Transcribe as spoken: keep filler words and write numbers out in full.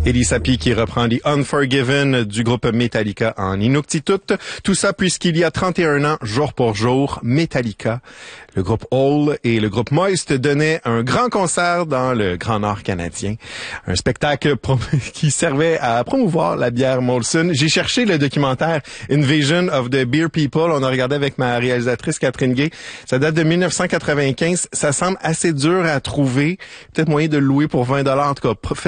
Eddie Sappi qui reprend The Unforgiven du groupe Metallica en Inuktitut. Tout ça puisqu'il y a trente et un ans, jour pour jour, Metallica, le groupe Hole et le groupe Moist donnaient un grand concert dans le Grand Nord canadien. Un spectacle qui servait à promouvoir la bière Molson. J'ai cherché le documentaire Invasion of the Beer People. On a regardé avec ma réalisatrice Catherine Gay. Ça date de mille neuf cent quatre-vingt-quinze. Ça semble assez dur à trouver. Peut-être moyen de le louer pour vingt dollars. En tout cas,